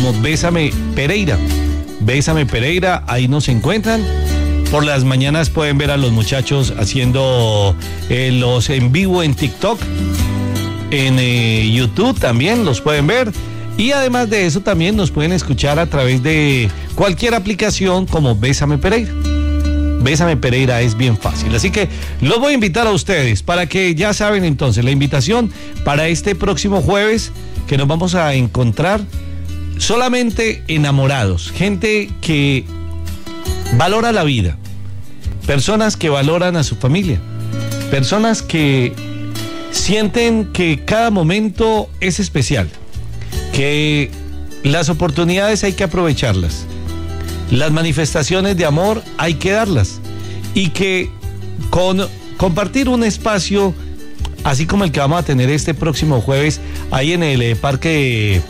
como Bésame Pereira. Bésame Pereira, ahí nos encuentran. Por las mañanas pueden ver a los muchachos haciendo los en vivo en TikTok, en YouTube también los pueden ver. Y además de eso también nos pueden escuchar a través de cualquier aplicación como Bésame Pereira. Bésame Pereira es bien fácil. Así que los voy a invitar a ustedes para que ya saben entonces la invitación para este próximo jueves que nos vamos a encontrar solamente enamorados. Gente que valora la vida, personas que valoran a su familia, personas que sienten que cada momento es especial, que las oportunidades hay que aprovecharlas, las manifestaciones de amor hay que darlas y que con compartir un espacio así como el que vamos a tener este próximo jueves ahí en el parque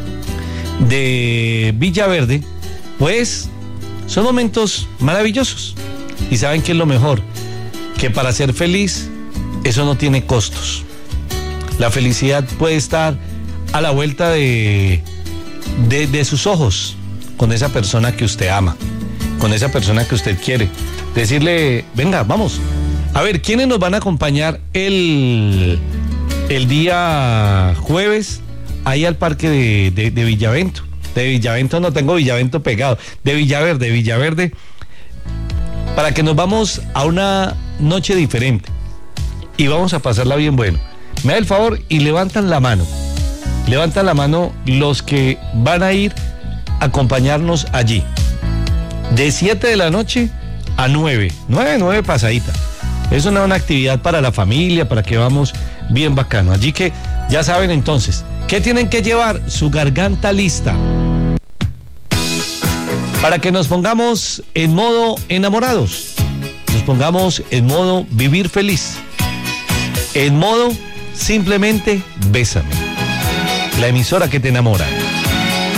de Villaverde, pues son momentos maravillosos. Y saben qué es lo mejor, que para ser feliz eso no tiene costos. La felicidad puede estar a la vuelta de sus ojos, con esa persona que usted ama, con esa persona que usted quiere. Decirle, venga, vamos. A ver, ¿quiénes nos van a acompañar el día jueves ahí al parque de Villavento? De Villavento no tengo Villavento pegado, de Villaverde, para que nos vamos a una noche diferente y vamos a pasarla bien bueno. Me da el favor y levantan la mano los que van a ir a acompañarnos allí, de 7 de la noche a 9 pasadita. Es una actividad para la familia, para que vamos bien bacano. Allí que ya saben entonces, ¿qué tienen que llevar? Su garganta lista, para que nos pongamos en modo enamorados, nos pongamos en modo vivir feliz, en modo simplemente Bésame, la emisora que te enamora.